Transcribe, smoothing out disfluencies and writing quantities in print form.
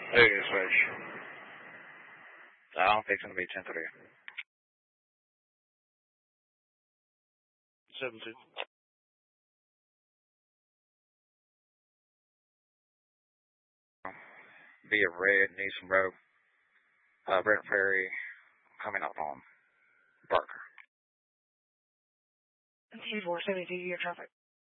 Hey, Fish. I don't think it's going to be 10:30. 7-2. Via Red, Neeson Road, Brent Ferry, coming up on Barker. 472, your traffic.